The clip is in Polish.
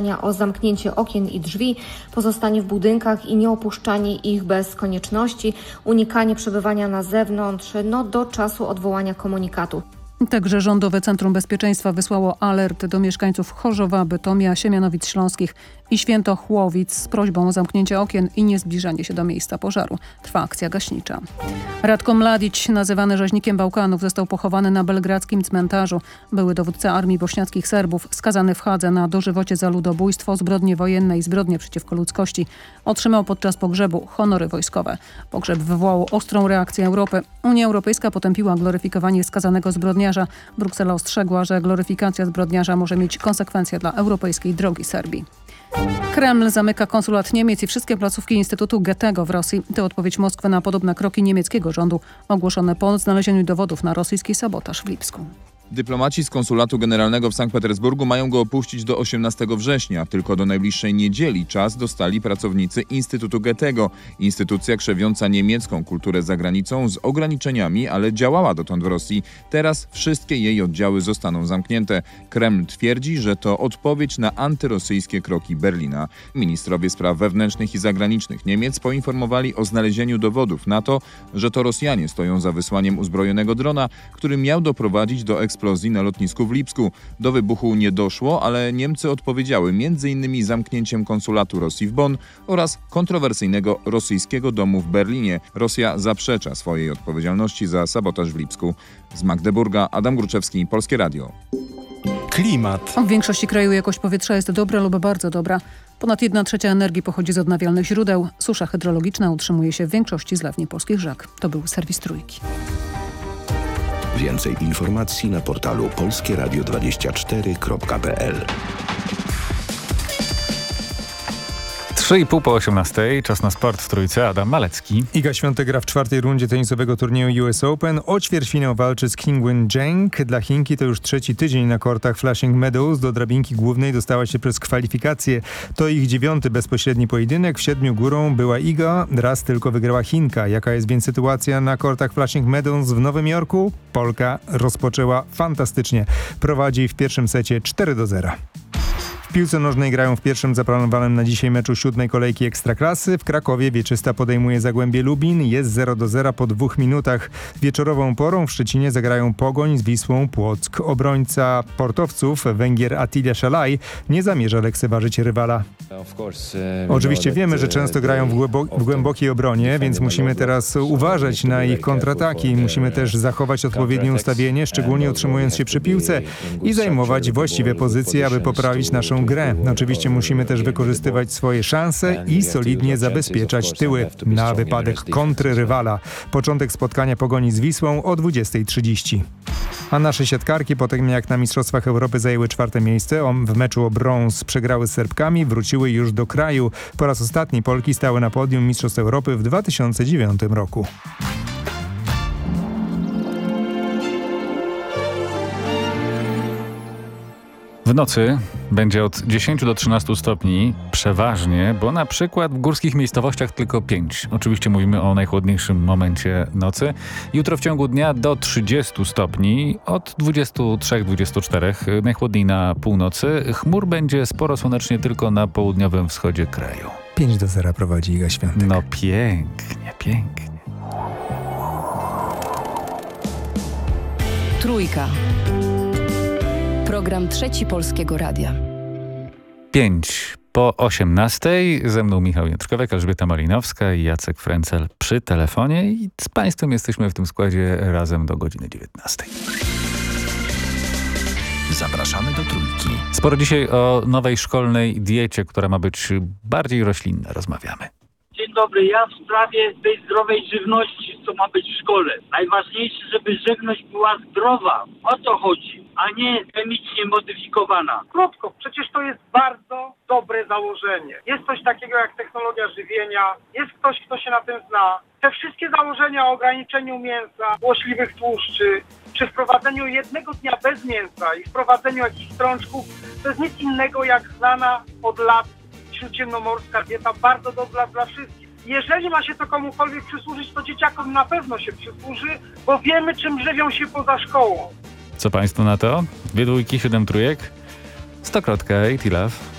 apelowania o zamknięcie okien i drzwi, pozostanie w budynkach i nieopuszczanie ich bez konieczności, unikanie przebywania na zewnątrz do czasu odwołania komunikatu. Także Rządowe Centrum Bezpieczeństwa wysłało alert do mieszkańców Chorzowa, Bytomia, Siemianowic Śląskich i Świętochłowic z prośbą o zamknięcie okien i niezbliżanie się do miejsca pożaru. Trwa akcja gaśnicza. Ratko Mladić, nazywany rzeźnikiem Bałkanów, został pochowany na belgradzkim cmentarzu. Były dowódca armii bośniackich Serbów, skazany w Hadze na dożywocie za ludobójstwo, zbrodnie wojenne i zbrodnie przeciwko ludzkości. Otrzymał podczas pogrzebu honory wojskowe. Pogrzeb wywołał ostrą reakcję Europy. Unia Europejska potępiła gloryfikowanie skazanego zbrodniarza. Bruksela ostrzegła, że gloryfikacja zbrodniarza może mieć konsekwencje dla europejskiej drogi Serbii. Kreml zamyka konsulat Niemiec i wszystkie placówki Instytutu Goethego w Rosji. To odpowiedź Moskwy na podobne kroki niemieckiego rządu, ogłoszone po znalezieniu dowodów na rosyjski sabotaż w Lipsku. Dyplomaci z konsulatu generalnego w Sankt Petersburgu mają go opuścić do 18 września. Tylko do najbliższej niedzieli czas dostali pracownicy Instytutu Goethego. Instytucja krzewiąca niemiecką kulturę za granicą z ograniczeniami, ale działała dotąd w Rosji. Teraz wszystkie jej oddziały zostaną zamknięte. Kreml twierdzi, że to odpowiedź na antyrosyjskie kroki Berlina. Ministrowie spraw wewnętrznych i zagranicznych Niemiec poinformowali o znalezieniu dowodów na to, że to Rosjanie stoją za wysłaniem uzbrojonego drona, który miał doprowadzić do eksplozji na lotnisku w Lipsku. Do wybuchu nie doszło, ale Niemcy odpowiedziały m.in. zamknięciem konsulatu Rosji w Bonn oraz kontrowersyjnego rosyjskiego domu w Berlinie. Rosja zaprzecza swojej odpowiedzialności za sabotaż w Lipsku. Z Magdeburga Adam Gruczewski, Polskie Radio. Klimat. W większości kraju jakość powietrza jest dobra lub bardzo dobra. Ponad 1/3 energii pochodzi z odnawialnych źródeł. Susza hydrologiczna utrzymuje się w większości zlewni polskich rzek. To był serwis Trójki. Więcej informacji na portalu polskieradio24.pl. 3,5 po 18, czas na sport w Trójce. Adam Malecki. Iga Świątek gra w 4. rundzie tenisowego turnieju US Open. O ćwierćfinał walczy z Qinwen Zheng. Dla Chinki to już 3. tydzień na kortach Flushing Meadows. Do drabinki głównej dostała się przez kwalifikacje. To ich 9. bezpośredni pojedynek. W 7 górą była Iga, raz tylko wygrała Chinka. Jaka jest więc sytuacja na kortach Flushing Meadows w Nowym Jorku? Polka rozpoczęła fantastycznie. Prowadzi w pierwszym secie 4-0. W piłce nożnej grają w pierwszym zaplanowanym na dzisiaj meczu 7. kolejki Ekstraklasy. W Krakowie Wieczysta podejmuje Zagłębie Lubin. Jest 0-0 po 2 minutach. Wieczorową porą w Szczecinie zagrają Pogoń z Wisłą Płock. Obrońca portowców Węgier Attila Szalaj nie zamierza lekceważyć rywala. Oczywiście wiemy, że często grają w głębokiej obronie, więc musimy teraz uważać na ich kontrataki. Musimy też zachować odpowiednie ustawienie, szczególnie utrzymując się przy piłce i zajmować właściwe pozycje, aby poprawić naszą grę. Oczywiście musimy też wykorzystywać swoje szanse i solidnie zabezpieczać tyły na wypadek kontry rywala. Początek spotkania Pogoni z Wisłą o 20:30. A nasze siatkarki po tym jak na Mistrzostwach Europy zajęły 4. miejsce, w meczu o brąz przegrały z Serbkami, wróciły już do kraju. Po raz ostatni Polki stały na podium Mistrzostw Europy w 2009 roku. W nocy będzie od 10 do 13 stopni, przeważnie, bo na przykład w górskich miejscowościach tylko 5. Oczywiście mówimy o najchłodniejszym momencie nocy. Jutro w ciągu dnia do 30 stopni, od 23-24, najchłodniej na północy. Chmur będzie sporo słonecznie tylko na południowym wschodzie kraju. 5-0 prowadzi Iga Świątek. No pięknie, pięknie. Trójka. Program Trzeci Polskiego Radia. 5 po 18. Ze mną Michał Jędrzkowek, Elżbieta Malinowska i Jacek Frencel przy telefonie. I z Państwem jesteśmy w tym składzie razem do godziny 19. Zapraszamy do Trójki. Sporo dzisiaj o nowej szkolnej diecie, która ma być bardziej roślinna. Rozmawiamy. Dzień dobry, ja w sprawie tej zdrowej żywności, co ma być w szkole. Najważniejsze, żeby żywność była zdrowa. O to chodzi, a nie chemicznie modyfikowana. Krótko, przecież to jest bardzo dobre założenie. Jest coś takiego jak technologia żywienia, jest ktoś, kto się na tym zna. Te wszystkie założenia o ograniczeniu mięsa, złośliwych tłuszczy, przy wprowadzeniu jednego dnia bez mięsa i wprowadzeniu jakichś strączków, to jest nic innego jak znana od lat śródziemnomorska dieta, bardzo dobra dla wszystkich. Jeżeli ma się to komukolwiek przysłużyć, to dzieciakom na pewno się przysłuży, bo wiemy, czym żywią się poza szkołą. Co Państwo na to? 2 dwójki, 7 trójek? 100-krotka, 80 love.